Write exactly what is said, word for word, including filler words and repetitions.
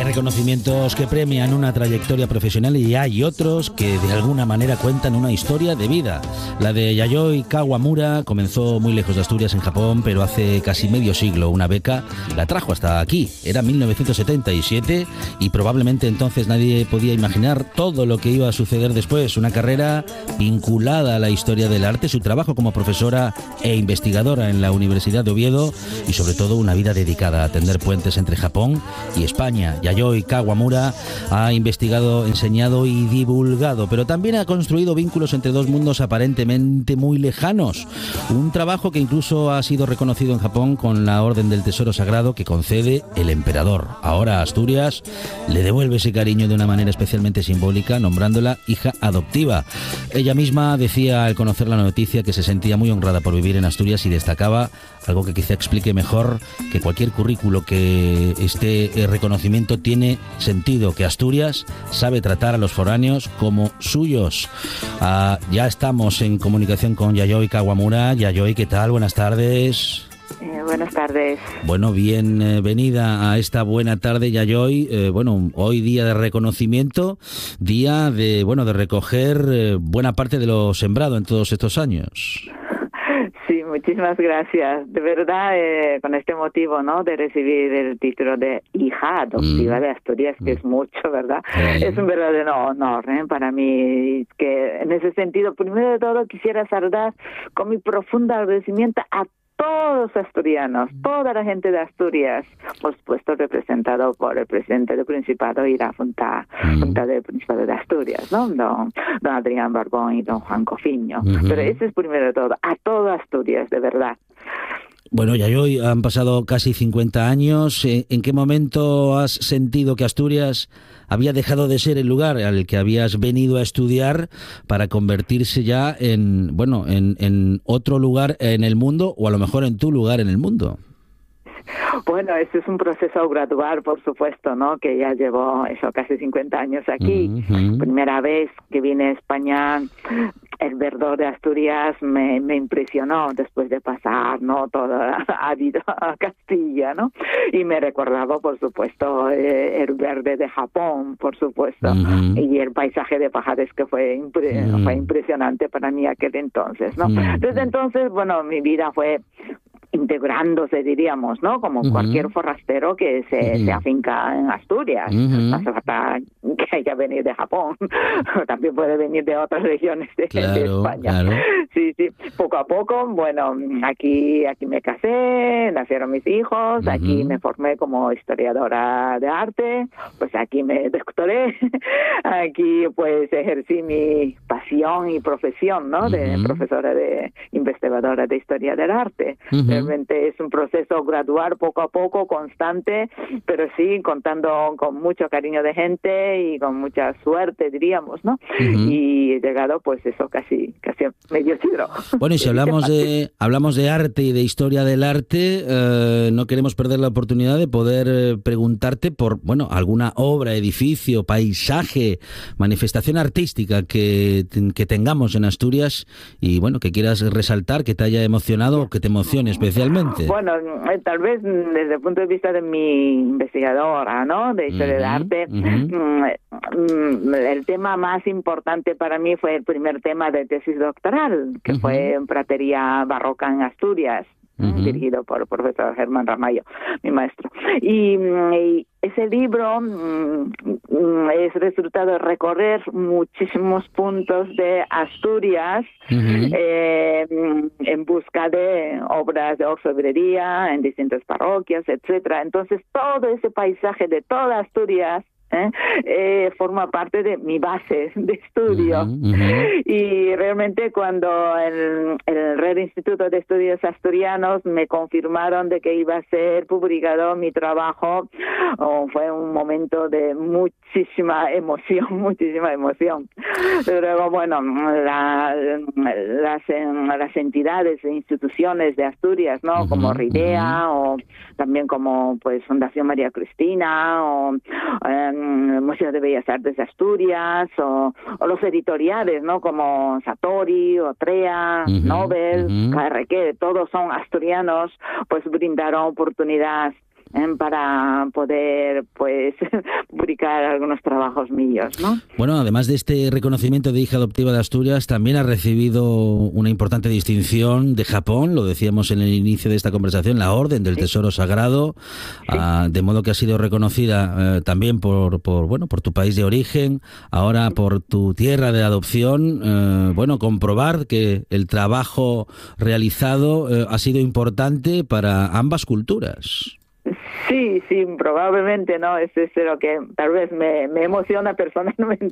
Hay reconocimientos que premian una trayectoria profesional y hay otros que de alguna manera cuentan una historia de vida. La de Yayoi Kawamura comenzó muy lejos de Asturias, en Japón, pero hace casi medio siglo una beca la trajo hasta aquí. Era mil novecientos setenta y siete y probablemente entonces nadie podía imaginar todo lo que iba a suceder después. Una carrera vinculada a la historia del arte, su trabajo como profesora e investigadora en la Universidad de Oviedo y sobre todo una vida dedicada a tender puentes entre Japón y España. Yayoi Kawamura ha investigado, enseñado y divulgado, pero también ha construido vínculos entre dos mundos aparentemente muy lejanos. Un trabajo que incluso ha sido reconocido en Japón con la Orden del Tesoro Sagrado que concede el emperador. Ahora Asturias le devuelve ese cariño de una manera especialmente simbólica, nombrándola hija adoptiva. Ella misma decía al conocer la noticia que se sentía muy honrada por vivir en Asturias y destacaba algo que quizá explique mejor que cualquier currículo que este eh, reconocimiento tiene sentido, que Asturias sabe tratar a los foráneos como suyos. Ah, ya estamos en comunicación con Yayoi Kawamura. Yayoi, ¿qué tal? Buenas tardes. Eh, buenas tardes. Bueno, bienvenida a esta buena tarde, Yayoi. Eh, bueno, hoy día de reconocimiento, día de, bueno, de recoger eh, buena parte de lo sembrado en todos estos años. Sí, muchísimas gracias. De verdad, eh, con este motivo, ¿no?, de recibir el título de hija adoptiva mm. de Asturias, que mm. es mucho, ¿verdad? Sí. Es un verdadero honor, ¿eh?, para mí. Que en ese sentido, primero de todo, quisiera saludar con mi profundo agradecimiento a todos los asturianos, toda la gente de Asturias, por supuesto representado por el presidente del Principado y la Junta, mm. Junta del Principado de Asturias, ¿no?, don, don Adrián Barbón y don Juan Cofiño. Mm-hmm. Pero ese es primero de todo, a toda Asturias, de verdad. Bueno, Yayoi, han pasado casi cincuenta años. ¿En qué momento has sentido que Asturias había dejado de ser el lugar al que habías venido a estudiar para convertirse ya en, bueno, en, en otro lugar en el mundo, o a lo mejor en tu lugar en el mundo? Bueno, este es un proceso gradual, por supuesto, ¿no?, que ya llevo eso casi cincuenta años aquí. Uh-huh. Primera vez que vine a España, el verdor de Asturias me, me impresionó después de pasar, ¿no?, toda la vida a Castilla, ¿no? Y me recordaba, por supuesto, eh, el verde de Japón, por supuesto, uh-huh. y el paisaje de pajares que fue, impre- uh-huh. fue impresionante para mí aquel entonces, ¿no? Uh-huh. Desde entonces, bueno, mi vida fue integrándose, diríamos, ¿no?, como uh-huh. cualquier forastero que se, uh-huh. se afinca en Asturias. Uh-huh. No hace falta que haya venido de Japón, también puede venir de otras regiones de, claro, de España. Claro. Sí, sí, poco a poco, bueno, aquí aquí me casé, nacieron mis hijos, uh-huh. aquí me formé como historiadora de arte, pues aquí me doctoré, aquí pues ejercí mi pasión y profesión, ¿no?, de uh-huh. profesora de investigadora de historia del arte. Uh-huh. Realmente es un proceso gradual, poco a poco, constante, pero sí contando con mucho cariño de gente y con mucha suerte, diríamos, ¿no? Uh-huh. Y he llegado, pues eso, casi casi medio siglo. Bueno, y si hablamos de hablamos de arte y de historia del arte, eh, no queremos perder la oportunidad de poder eh, preguntarte por, bueno, alguna obra, edificio, paisaje, manifestación artística que, que tengamos en Asturias y, bueno, que quieras resaltar, que te haya emocionado o que te emocione especialmente. Bueno, tal vez desde el punto de vista de mi investigadora, ¿no?, de historia uh-huh, del arte, uh-huh. el tema más importante para mí fue el primer tema de tesis doctoral, que uh-huh. fue en Pratería Barroca en Asturias, uh-huh. dirigido por el profesor Germán Ramallo, mi maestro. Y, y ese libro mm, es resultado de recorrer muchísimos puntos de Asturias uh-huh. eh, en busca de obras de orfebrería en distintas parroquias, etcétera. Entonces, todo ese paisaje de toda Asturias ¿Eh? Eh, forma parte de mi base de estudio. Uh-huh, uh-huh. Y realmente cuando el, el Red Instituto de Estudios Asturianos me confirmaron de que iba a ser publicado mi trabajo, oh, fue un momento de muchísima emoción, muchísima emoción. Luego, bueno, la, las, las entidades e instituciones de Asturias, ¿no? Uh-huh, como RIDEA uh-huh. o también como pues Fundación María Cristina o eh, Museo de Bellas Artes de Asturias o, o los editoriales, ¿no?, como Satori, Otrea, uh-huh, Nobel, uh-huh. K R K, todos son asturianos, pues brindaron oportunidad eh, para poder pues publicar algunos trabajos míos, ¿no? Bueno, además de este reconocimiento de hija adoptiva de Asturias, también ha recibido una importante distinción de Japón, lo decíamos en el inicio de esta conversación, la Orden del Tesoro Sagrado, sí. uh, de modo que ha sido reconocida uh, también por, por bueno por tu país de origen, ahora por tu tierra de adopción. Uh, bueno, comprobar que el trabajo realizado uh, ha sido importante para ambas culturas. Sí, sí, probablemente, ¿no? Es, es lo que tal vez me, me emociona personalmente.